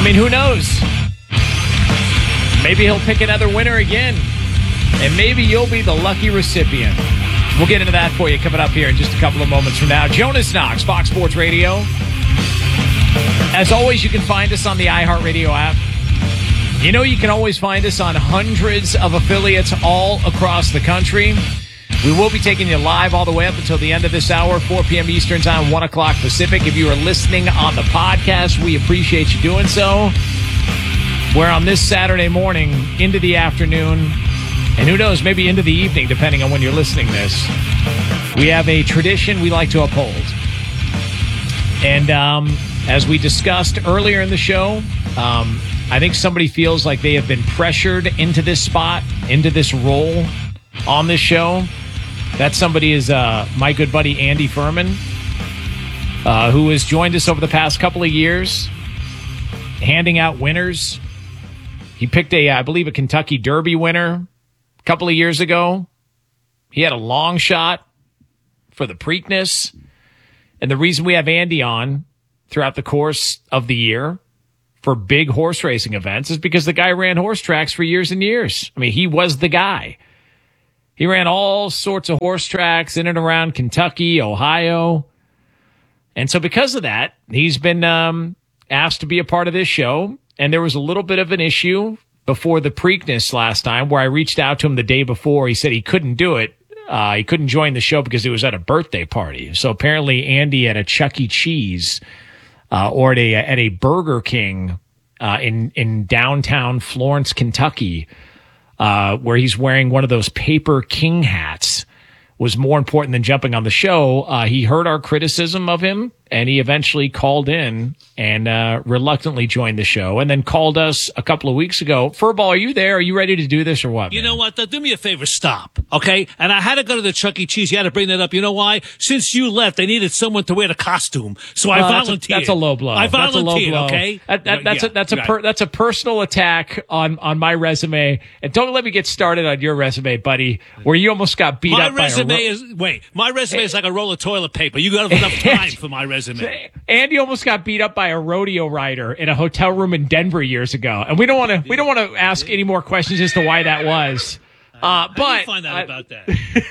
I mean, who knows? Maybe he'll pick another winner again, and maybe you'll be the lucky recipient. We'll get into that for you coming up here in just a couple of moments from now. Jonas Knox, Fox Sports Radio. As always, you can find us on the iHeartRadio app. You know you can always find us on hundreds of affiliates all across the country. We will be taking you live all the way up until the end of this hour, 4 p.m. Eastern Time, 1 o'clock Pacific. If you are listening on the podcast, we appreciate you doing so. We're on this Saturday morning into the afternoon, and who knows, maybe into the evening, depending on when you're listening to this. We have a tradition we like to uphold. And as we discussed earlier in the show, I think somebody feels like they have been pressured into this spot, into this role on this show. That somebody is my good buddy Andy Furman, who has joined us over the past couple of years, handing out winners. He picked I believe, a Kentucky Derby winner a couple of years ago. He had a long shot for the Preakness. And the reason we have Andy on throughout the course of the year for big horse racing events is because the guy ran horse tracks for years and years. I mean, he was the guy. He ran all sorts of horse tracks in and around Kentucky, Ohio. And so because of that, he's been asked to be a part of this show. And there was a little bit of an issue before the Preakness last time where I reached out to him the day before. He said he couldn't do it. He couldn't join the show because he was at a birthday party. So apparently Andy at a Chuck E. Cheese or at a Burger King in downtown Florence, Kentucky, where he's wearing one of those paper king hats, was more important than jumping on the show. He heard our criticism of him, and he eventually called in and reluctantly joined the show, and then called us a couple of weeks ago. Furball, are you there? Are you ready to do this or what? You know what? Do me a favor. Stop. Okay? And I had to go to the Chuck E. Cheese. You had to bring that up. You know why? Since you left, they needed someone to wear the costume. So I volunteered. That's a low blow. I volunteered, that's a low blow. Okay? That's a personal attack on my resume. And don't let me get started on your resume, buddy, where you almost got beat up by my resume is like a roll of toilet paper. You got enough time for my resume. Andy almost got beat up by a rodeo rider in a hotel room in Denver years ago, and we don't want to ask any more questions as to why that was. But find out about that.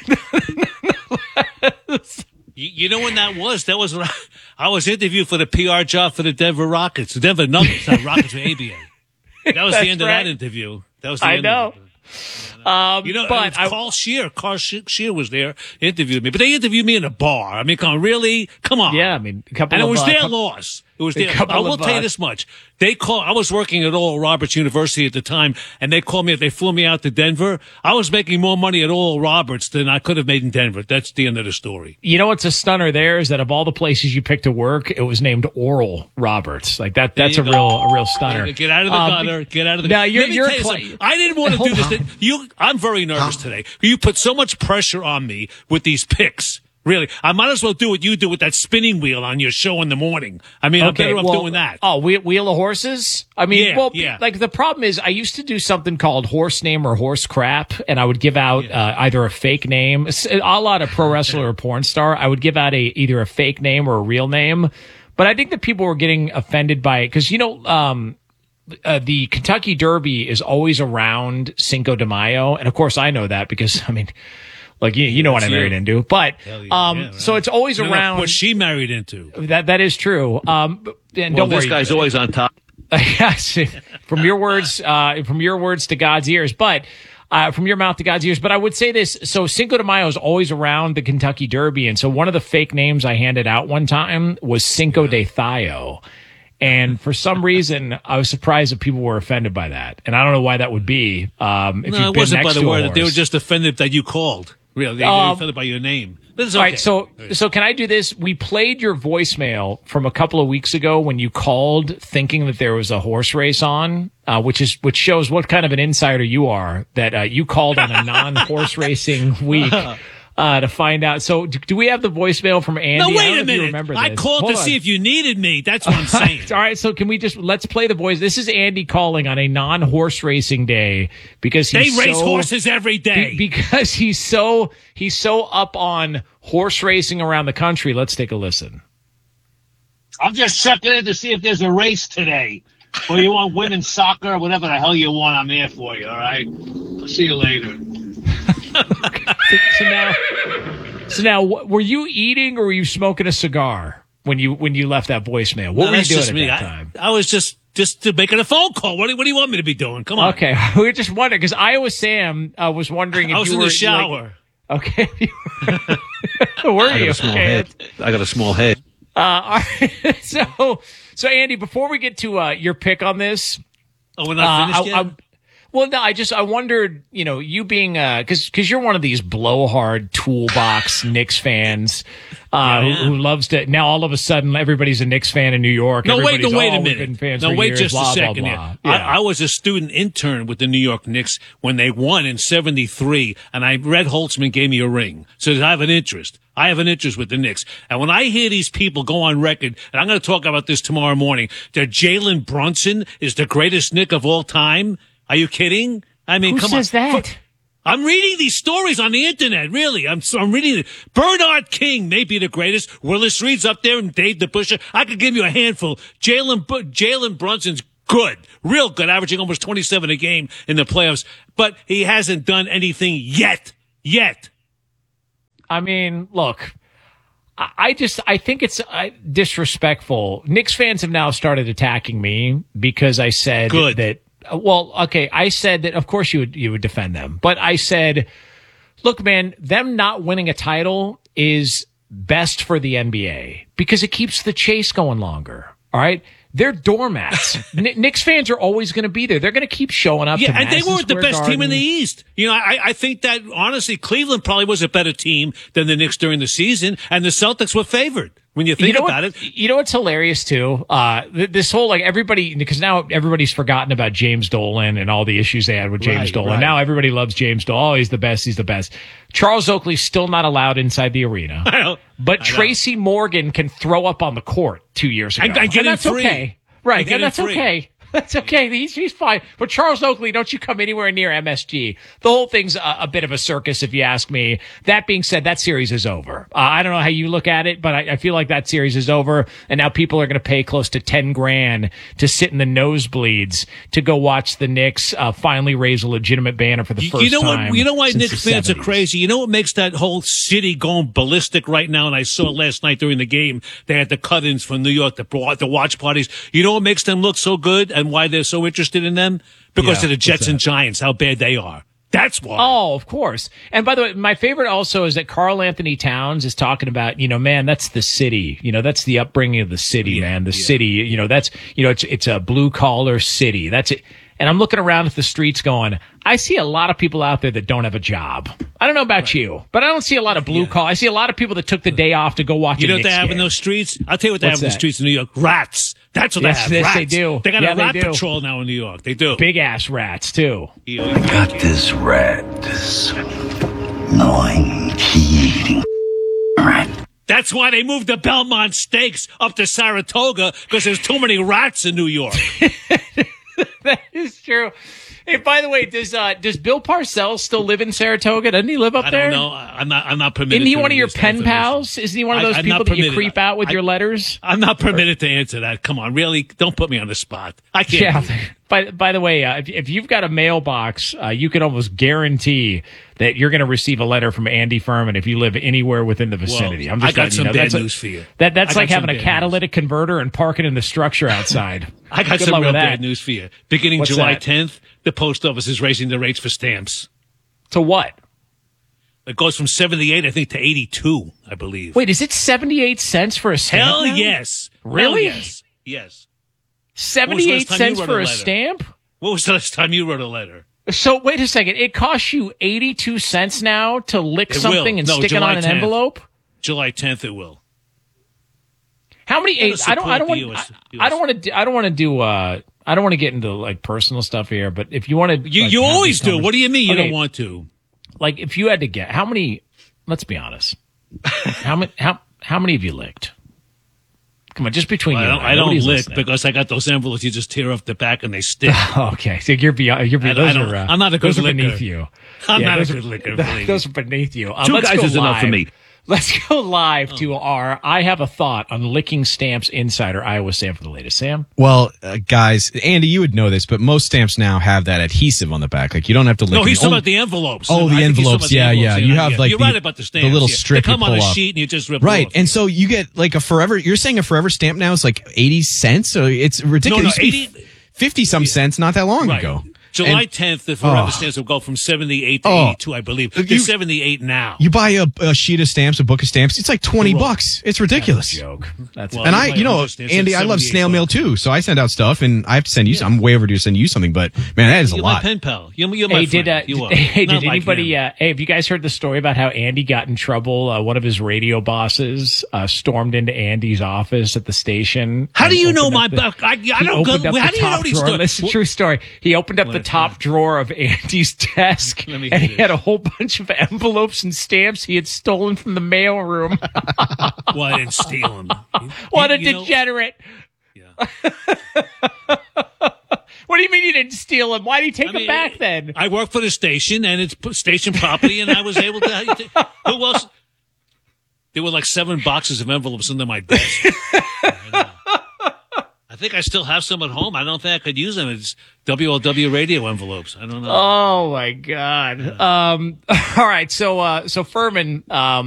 You know when that was? That was when I was interviewed for the PR job for the Denver Rockets, the Denver Nuggets, not Rockets with ABA. That was the end of that interview. That was the end of it. But Carl Scheer was there, interviewed me, but they interviewed me in a bar. I mean, come on. Yeah, I mean, and it was their loss. It was their. I will tell you this much: I was working at Oral Roberts University at the time, and they called me. They flew me out to Denver. I was making more money at Oral Roberts than I could have made in Denver. That's the end of the story. You know what's a stunner there is that of all the places you picked to work, it was named Oral Roberts. Like that. That's a real stunner. Get out of the gutter. Get out of the. Now I didn't want to do this. I'm very nervous today. You put so much pressure on me with these picks. Really, I might as well do what you do with that spinning wheel on your show in the morning. I mean, I'm better off doing that. Oh, Wheel of Horses? I mean, yeah. Like the problem is I used to do something called horse name or horse crap, and I would give out either a fake name, a lot of pro wrestler or porn star. I would give out either a fake name or a real name. But I think that people were getting offended by it because, the Kentucky Derby is always around Cinco de Mayo. And of course I know that because, I mean, like, you know what I married into, but, right. So it's always around what she married into. That is true. And don't worry. This guy's always on top. Yes. From your words to God's ears, but, from your mouth to God's ears. But I would say this. So Cinco de Mayo is always around the Kentucky Derby. And so one of the fake names I handed out one time was Cinco de Thayo. And for some reason, I was surprised that people were offended by that. And I don't know why that would be. It wasn't by the word. They were just offended that you called. Really, they were offended by your name. But it's okay. All right, so can I do this? We played your voicemail from a couple of weeks ago when you called thinking that there was a horse race on, which shows what kind of an insider you are, that you called on a non-horse racing week. To find out. So do we have the voicemail from Andy? No, wait a minute. Remember I called to see if you needed me. That's what I'm saying. All right. So can we let's play the voice. This is Andy calling on a non-horse racing day because they race horses every day. Because he's so up on horse racing around the country. Let's take a listen. I'm just checking in to see if there's a race today. or you want women's soccer, whatever the hell you want, I'm there for you, all right? I'll see you later. So now, were you eating or were you smoking a cigar when you left that voicemail? What were you doing at that time? I was just making a phone call. What do you want me to be doing? Come on. Okay, we were just wondering because Iowa Sam was wondering if I was you in were the shower. Okay. Were you? I got a small head. All right. So Andy, before we get to your pick on this, we're not finished yet? Well, no, I wondered, you being, cause you're one of these blowhard toolbox Knicks fans, who loves to, now all of a sudden everybody's a Knicks fan in New York. No, wait a minute. Wait just blah, a second. blah, blah. Yeah. I was a student intern with the New York Knicks when they won in 73, and Red Holtzman gave me a ring. So I have an interest. I have an interest with the Knicks. And when I hear these people go on record, and I'm going to talk about this tomorrow morning, that Jalen Brunson is the greatest Knick of all time, are you kidding? I mean, Who says that? I'm reading these stories on the internet, really. I'm reading it. Bernard King may be the greatest. Willis Reed's up there and Dave DeBusschere. I could give you a handful. Jalen Brunson's good, real good, averaging almost 27 a game in the playoffs, but he hasn't done anything yet. I mean, look, I think it's disrespectful. Knicks fans have now started attacking me because I said that. Well, okay, I said that, of course, you would defend them. But I said, look, man, them not winning a title is best for the NBA because it keeps the chase going longer. All right? They're doormats. Knicks fans are always going to be there. They're going to keep showing up. Yeah, and they weren't the best team in the East. I think that, honestly, Cleveland probably was a better team than the Knicks during the season, and the Celtics were favored. When you think about it. You know what's hilarious, too? This whole, everybody, because now everybody's forgotten about James Dolan and all the issues they had with James Dolan. Right. Now everybody loves James Dolan. Oh, he's the best. Charles Oakley's still not allowed inside the arena. I know. But Tracy Morgan can throw up on the court 2 years ago. And get that's free. Okay. Right, and that's okay. That's okay. He's fine. But Charles Oakley, don't you come anywhere near MSG. The whole thing's a bit of a circus, if you ask me. That being said, that series is over. I don't know how you look at it, but I feel like that series is over. And now people are going to pay close to $10,000 to sit in the nosebleeds to go watch the Knicks finally raise a legitimate banner for the first time. You know why Knicks fans 70s. are crazy? You know what makes that whole city going ballistic right now? And I saw last night during the game, they had the cut-ins from New York, the watch parties. You know what makes them look so good? And why they're so interested in them? Because of the Jets and Giants, how bad they are. That's why. Oh, of course. And by the way, my favorite also is that Karl Anthony Towns is talking about, man, that's the city. That's the upbringing of the city, man. The city, that's, it's a blue collar city. That's it. And I'm looking around at the streets going, I see a lot of people out there that don't have a job. I don't know about you, but I don't see a lot of blue collar. I see a lot of people that took the day off to go watch. You know what they have in those streets? I'll tell you what they have in the streets in New York. Rats. That's what they have. Yes, rats. They do. They got a rat patrol now in New York. They do. Big ass rats too. I got this rat. This annoying, eating rat. That's why they moved the Belmont Steaks up to Saratoga, because there's too many rats in New York. That is true. Hey, by the way, does Bill Parcells still live in Saratoga? Doesn't he live up there? I don't know. I'm not permitted. Isn't he one of your pen pals? Isn't he one of those people that you creep out with your letters? I'm not permitted to answer that. Come on, really? Don't put me on the spot. I can't. Yeah. By the way, if you've got a mailbox, you can almost guarantee that you're going to receive a letter from Andy Furman if you live anywhere within the vicinity. Well, I got some bad news for you. That's like having a catalytic converter and parking in the structure outside. I got some real bad news for you. Beginning July 10th, the post office is raising the rates for stamps. To what? It goes from 78, I think, to 82, I believe. Wait, is it 78 cents for a stamp? Hell now? Yes. Really? Hell yes. Yes. 78 cents for a stamp? What was the last time you wrote a letter? So wait a second. It costs you 82 cents now to lick something and stick it on an envelope? July 10th it will. How many I don't want to get into like personal stuff here, but if you want to You always do. What do you mean you don't want to? Like if you had to get how many, let's be honest. how many have you licked? Come on, just between you and I. I don't lick because I got those envelopes you just tear off the back and they stick. Okay, so you're beyond. I'm not a good licker. Beneath you. I'm not a good licker. Those are beneath you. Two guys is enough for me. Let's go live to our I Have a Thought on Licking Stamps Insider. Iowa Sam for the latest. Sam? Well, guys, Andy, you would know this, but most stamps now have that adhesive on the back. Like, you don't have to lick No, he's them. talking about the envelopes. Oh, the envelopes. Yeah. You have like you're right about the stamps. the little strip They come you on pull a off. sheet and you just rip Right. it off. And so you get like a forever, you're saying a forever stamp now is like 80 cents? So it's ridiculous. No, It used to be 50 some cents not that long ago. July 10th, the forever stamps will go from 78 to 82, I believe. They're 78 now. You buy a sheet of stamps, a book of stamps, it's like $20. It's ridiculous. That's a joke. That's Well, And Andy, I love snail mail too. So I send out stuff and I have to send you some. I'm way overdue to send you something, but man, that is a You're lot. my pen pal. You're my friend. You are. Did Not like anybody, him. have you guys heard the story about how Andy got in trouble? One of his radio bosses stormed into Andy's office at the station. How do you know my book? I don't go. How do you know these stories? This is a true story. He opened up the top drawer of Andy's desk Let me and hear he this. had a whole bunch of envelopes and stamps he had stolen from the mailroom. Well, I didn't steal them. What a degenerate. What do you mean you didn't steal them? Why did he take them back then? I work for the station, and it's station property, and I was able to. Who else? There were like 7 boxes of envelopes under my desk. I think I still have some at home. I don't think I could use them. It's WLW radio envelopes. I don't know. Oh my God. All right. So Furman,